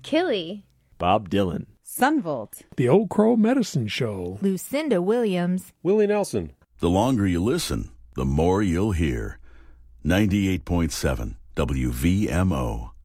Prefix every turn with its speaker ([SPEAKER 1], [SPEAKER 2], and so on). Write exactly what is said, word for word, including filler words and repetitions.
[SPEAKER 1] Killy,
[SPEAKER 2] Bob Dylan,
[SPEAKER 3] Sunvolt,
[SPEAKER 4] The Old Crow Medicine Show,
[SPEAKER 5] Lucinda Williams,
[SPEAKER 6] Willie Nelson.
[SPEAKER 7] The longer you listen, the more you'll hear. ninety-eight point seven W V M O.